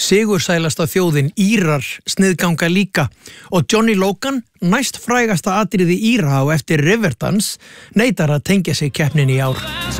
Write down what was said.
Sigursælasta þjóðin Írar sniðganga líka og Johnny Logan, næst frægasta atriði Íra á eftir Riverdance, neitar að tengja sig keppninni í ár.